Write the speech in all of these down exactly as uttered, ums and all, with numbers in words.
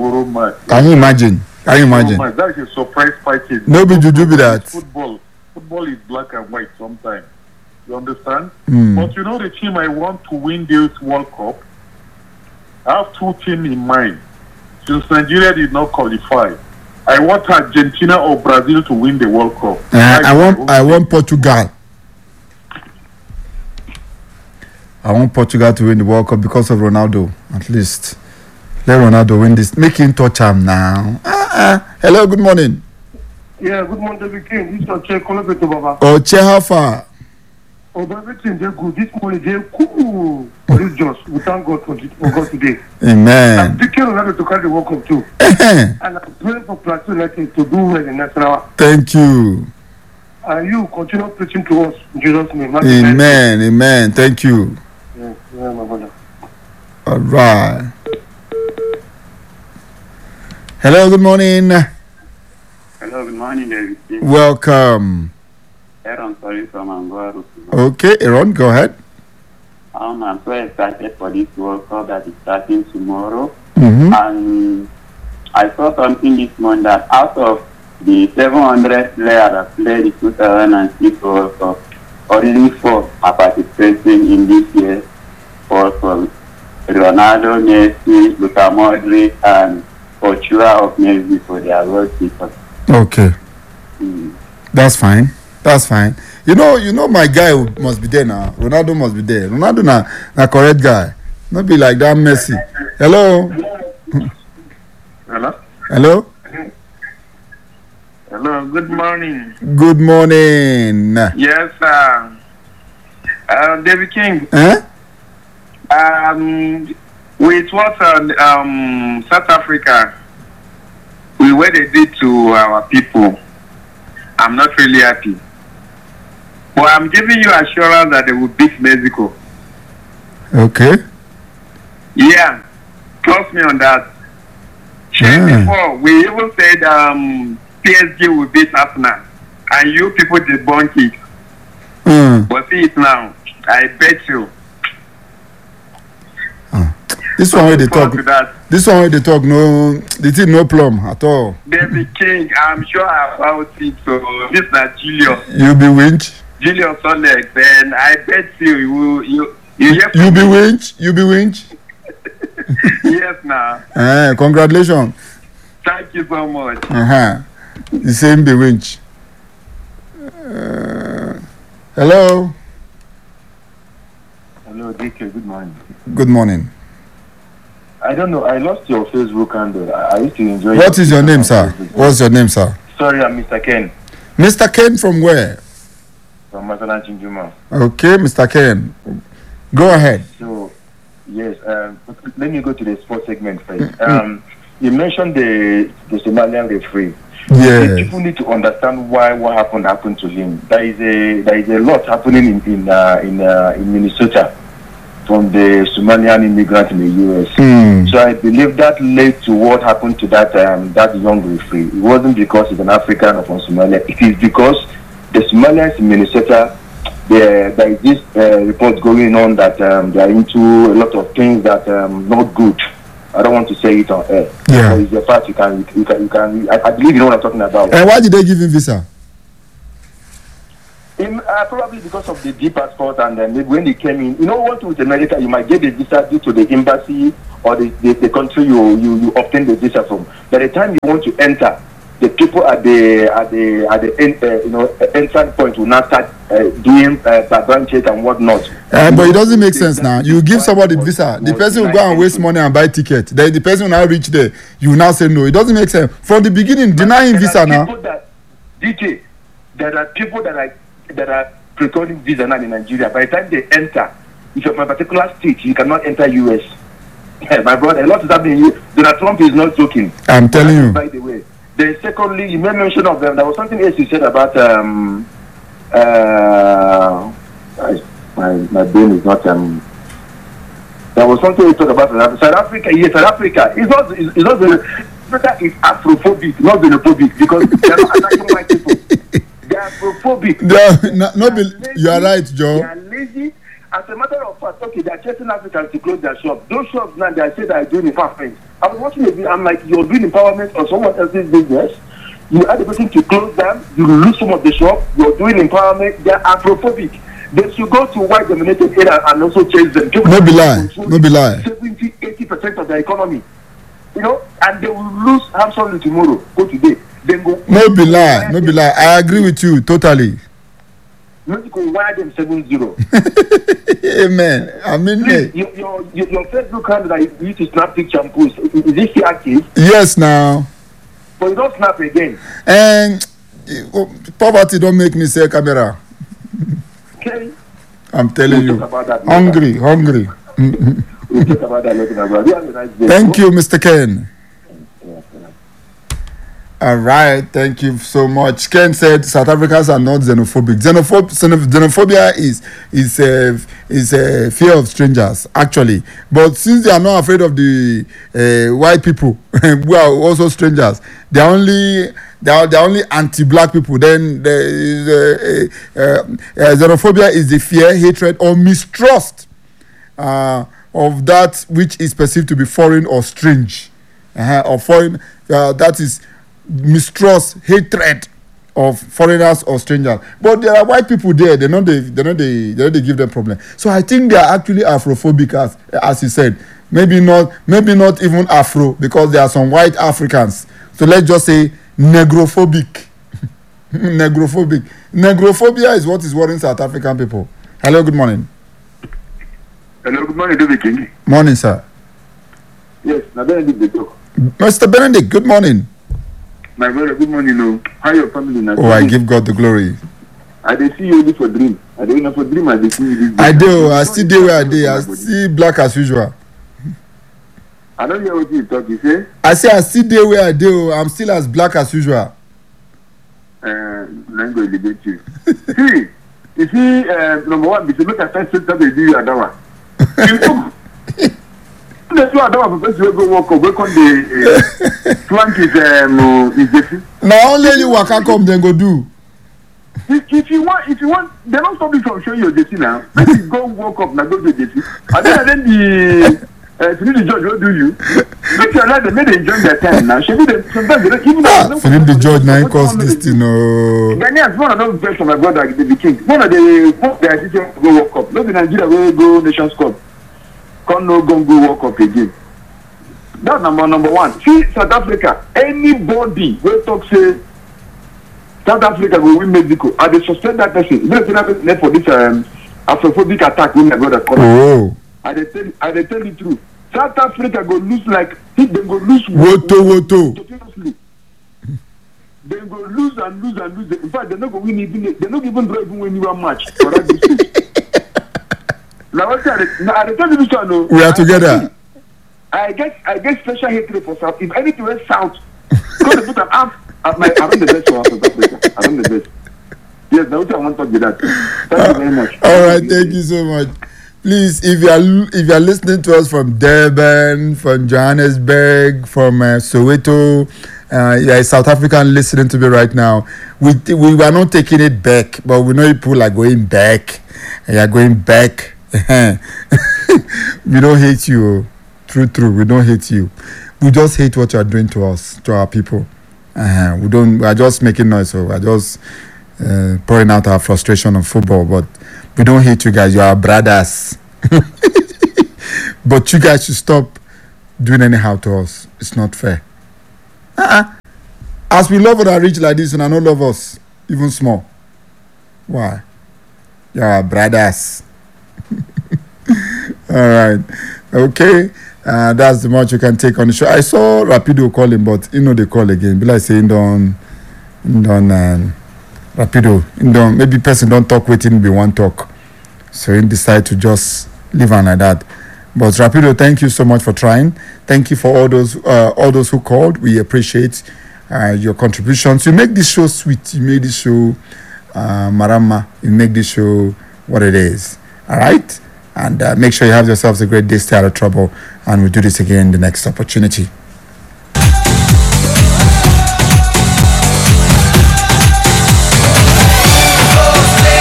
tomorrow match. Can you imagine? Can you imagine? Match. That is a surprise package. No be juju be that. Football, football is black and white sometimes. You understand? Mm. But you know the team I want to win this World Cup. I have two teams in mind. Since Nigeria did not qualify, I want Argentina or Brazil to win the World Cup. Uh, I want I want Portugal. I want Portugal to win the World Cup because of Ronaldo. At least let Ronaldo win this. Make him touch him now. Uh-uh. Hello, good morning. Yeah, good morning, David King. This is Oche Kolobeto Baba. Oche, how far? Oh, everything they're good. This morning they're cool. For this just, we thank God for, for God today. Amen. I'm picking Ronaldo to carry the World Cup too. And I'm praying for Plateau United to do well in the next hour. Thank you. And you continue preaching to us in Jesus' name. Amen. Amen. Thank you. Yeah, yeah, my brother. All right. Hello, good morning. Hello, good morning, David. Welcome. Aaron, sorry from Angola. Okay, Aaron, go ahead. Um, I'm so excited for this World Cup that is starting tomorrow. Mm-hmm. And I saw something this morning that out of the seven hundred players that played the two thousand six World Cup, only four are participating in this year's World Cup. Ronaldo, Messi, Luka Modric, and Ochoa of Mexico, they are world keepers. Okay. Mm. That's fine. That's fine. You know, you know, my guy must be there now. Ronaldo must be there. Ronaldo na na correct guy. Not be like that Messi. Hello. Hello. Hello. Hello. Good morning. Good morning. Yes, sir. Uh, David King. Eh? Um, with what uh, um South Africa, we what they did to our people, I'm not really happy. But I'm giving you assurance that they will beat Mexico. Okay. Yeah, trust me on that. Yeah. Before we even said um P S G will beat Arsenal, and you people debunk it. Mm. But see it now. I bet you. Uh. This one where they talk. This one where they talk. No, the thing no plum at all. David King, I'm sure about it. So this is not Julius. You be winch. Julius Solex, then I bet you you you you, you be winch. You be winch. Yes, now. Eh, congratulations. Thank you so much. Uh huh. The same be winch. Uh, hello. Hello, D K. Good morning. Good morning. I don't know. I lost your Facebook handle. I, I used to enjoy. What is your name, sir? What's your name, sir? Sorry, I'm Mister Ken. Mister Ken from where? From Masana Chinjuma. Okay, Mister Ken. Go ahead. So, yes. Um, let me go to the sports segment first. Um, you mentioned the the Somalian referee. Yes. People need to understand why what happened happened to him. There is a there is a lot happening in in uh, in, uh, in Minnesota from the Somalian immigrant in the U S. Mm. So I believe that led to what happened to that um, that young referee. It wasn't because he's an African or from Somalia. It is because the Somalians in Minnesota, there, there is this uh, report going on that um, they are into a lot of things that um, not good. I don't want to say it on air. Yeah. But it's a fact. You can, you can, you can. I, I believe you know what I'm talking about. And why did they give him visa? In, uh, probably because of the D passport, and then maybe when he came in, you know, what with America, you might get the visa due to the embassy or the, the, the country you, you you obtain the visa from. By the time you want to enter, the people at the at the at the end, uh, you know entrance point will now start uh, doing uh, background check and whatnot. Uh, but it doesn't make sense now. You give somebody the visa, the person will go and waste money and buy ticket. Then the person will now reach there. You will now say no. It doesn't make sense. From the beginning, deny him visa now. That, D K, there are people that are that are precluding visa now in Nigeria. By the time they enter, if you're from a particular state, you cannot enter U S. Yeah, my brother, a lot is happening. Donald Trump is not joking. I'm telling you. By the way. Then secondly, you made mention of them. There was something else you said about um uh my my brain is not um there was something you talked about South Africa. Yes, South Africa. It's not it's, it's not the Africa is Afrophobic, not xenophobic, because they're not attacking white people. They are Afrophobic. They no, no be, you are right, Joe. They are lazy. As a matter of fact, okay, they are chasing Africans to close their shops. Those shops now, they are saying they are doing it for friends. I was watching a video, I'm like, you're doing empowerment on someone else's business. You are the person to close them, you lose some of the shop, you're doing empowerment, they're Afrophobic. They should go to white dominated area and also change them. No be lie, no be lie. seventy, eighty percent of the economy. You know, and they will lose absolutely tomorrow. Go today. Then go. No be lie, no be lie. I agree with you totally. Mexico wire them seven zero. Amen. I mean, Please, your, your, your, your Facebook handle that you used to snap picture and post, is it still active? yes, now. But you don't snap again. And uh, poverty don't make me sell camera. Okay? I'm telling We'll you. talk about that later. Hungry, hungry. We'll talk about that later. But you have a nice day. Thank you, Mister Ken. All right, thank you so much. Ken said South Africans are not xenophobic. Xenophob- xenoph- xenophobia is is a is a fear of strangers, actually. But since they are not afraid of the uh, white people, who are also strangers, they are only they are, they are only anti-black people. Then there is uh, uh, uh, xenophobia is the fear, hatred, or mistrust uh, of that which is perceived to be foreign or strange, uh, or foreign. Uh, that is mistrust, hatred of foreigners or strangers. But there are white people there. They know they they know they they know they give them problem. So I think they are actually Afrophobic, as as he said. Maybe not maybe not even Afro, because there are some white Africans. So let's just say negrophobic. negrophobic. Negrophobia is what is worrying South African people. Hello, good morning. Hello, good morning, David King. Morning, sir. Yes, now Benedict the talk. Mister Benedict, good morning. My brother, good morning. No. How your family now? Oh, I give God the glory. I dey see you only for dream. I don't know for dream. I dey see you this. I do. I still do where I do. I see black as usual. I don't hear what you talk. You say? I say I still do where I do. I'm still as black as usual. Uh, let me go elevate you. See, you see, uh, number one, because look at first that they do you adawa. You took. The two adawa for first you go walk up. Work on the uh, flank is um is the. Now only you waka come then go do. If, if you want, if you want, they don't stop you from showing your J C now. Let you go walk up and go to J C. And then, and then the uh, Philip the judge will do you. Make sure that they may enjoy their time now. Should be the sometimes they don't even. Ah, Philip the judge now he cause this thing. No. Ghanaians, one of those guys from my brother, the king. One of the one of the assistants go walk up. Not in Nigeria will go Nations Cup. Come no go go walk up again. That's number number one. See South Africa. Anybody will talk say South Africa will win Mexico. I dey suspend that person. Let's say that person for this um, Afrophobic attack when my brother come. Oh. I dey tell I dey tell the truth. South Africa go lose like if they go lose. Woto woto. Continuously. They go lose and lose and lose. In fact, they no go win even. They no even draw even win one match for that district. Now what I dey I dey tell you this one. No. We are together. I get I get special hatred for South. If anything went South, go to put an app. At my, I'm the best for South Africa. I'm the best. Yes, that's what I want to talk with that. Thank you very much. All right, thank you so much. Please, if you are if you are listening to us from Durban, from Johannesburg, from uh, Soweto, uh, you are a South African listening to me right now. We we were not taking it back, but we know people are going back. You are going back. We don't hate you. True, true. We don't hate you. We just hate what you are doing to us, to our people. Uh, we don't. We are just making noise. So we are just uh, pouring out our frustration on football. But we don't hate you guys. You are brothers. But you guys should stop doing anyhow to us. It's not fair. Uh-uh. As we love our rich like this, and I don't love us even small. Why? You are brothers. All right. Okay. Uh, that's the much you can take on the show. I saw Rapido calling, but you know they call again. Be like saying don't, don't um, Rapido. Don't maybe person don't talk waiting be one talk, so he decide to just leave on like that. But Rapido, thank you so much for trying. Thank you for all those uh, all those who called. We appreciate uh, your contributions. You make this show sweet. You make this show uh, marama. You make this show what it is. All right. And uh, make sure you have yourselves a great day. Stay out of trouble. And we'll do this again the next opportunity.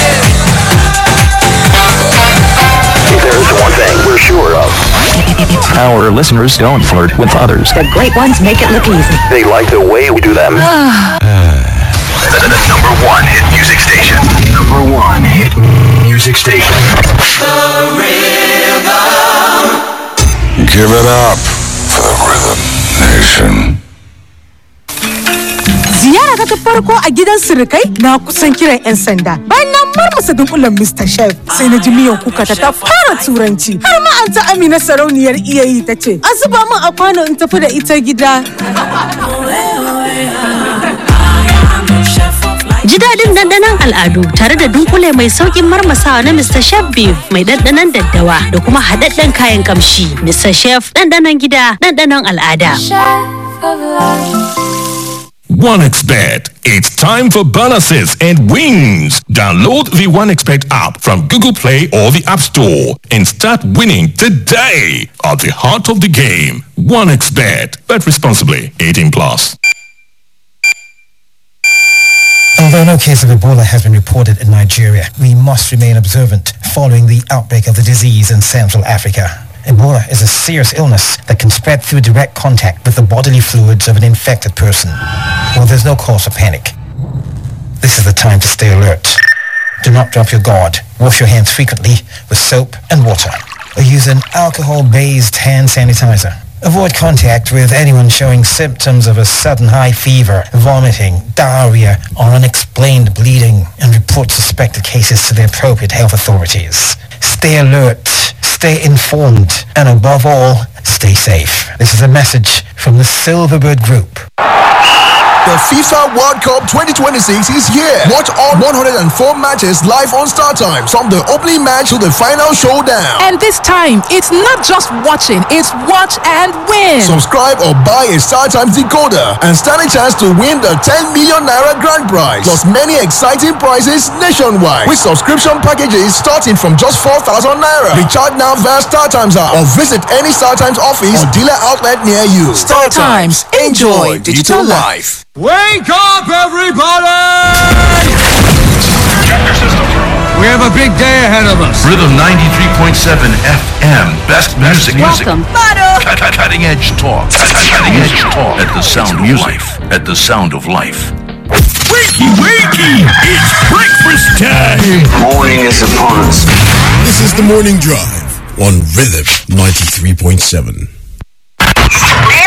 If there's one thing we're sure of, Our listeners don't flirt with others. The great ones make it look easy. They like the way we do them. The, the number one hit music station. Number one hit music station. The Rhythm. Give it up for the Rhythm Nation. Ziyara ta farko a gidan surukai na kusan kiran 'yan sanda. Bayan na marmasa dunkulen mister Chef sai na ji miyan kuka ta ta fara turanci. Har ma an ta Amina sarauniyar iyayi ta ce, "A zuba min a kwano in tafi da ita gida." Ji daɗin ɗanɗanon al'adu tare da dunkule mai sauƙin marmasawa na mister Chef Beef mai ɗanɗanon daddawa da kuma haɗaɗɗen kayan ƙamshi. mister Chef ɗanɗanon gida, ɗanɗanon al'ada. OneXBet. It's time for bonuses and wins. Download the OneXBet app from Google Play or the App Store and start winning today. At the heart of the game, OneXBet. Bet responsibly. eighteen plus. Although no case of Ebola has been reported in Nigeria, we must remain observant following the outbreak of the disease in Central Africa. Ebola is a serious illness that can spread through direct contact with the bodily fluids of an infected person. Well, there's no cause for panic. This is the time to stay alert. Do not drop your guard. Wash your hands frequently with soap and water, or use an alcohol-based hand sanitizer. Avoid contact with anyone showing symptoms of a sudden high fever, vomiting, diarrhea, or unexplained bleeding, and report suspected cases to the appropriate health authorities. Stay alert, stay informed, and above all, stay safe. This is a message from the Silverbird Group. The FIFA World Cup twenty twenty-six is here. Watch all one hundred four matches live on StarTimes, from the opening match to the final showdown. And this time, it's not just watching, it's watch and win. Subscribe or buy a StarTimes decoder and stand a chance to win the ten million naira grand prize, plus many exciting prizes nationwide with subscription packages starting from just four thousand naira. Recharge now via StarTimes app or visit any StarTimes office or dealer outlet near you. StarTimes. Enjoy digital life. Wake up, everybody! We have a big day ahead of us. Rhythm ninety-three point seven F M. Best music. Welcome. Cut, cut, cutting edge talk. Cut, cut, cutting edge talk. At the sound of music. At the sound of life. Wakey, wakey! It's breakfast time! Morning is upon us. This is the Morning Drive on Rhythm ninety-three point seven.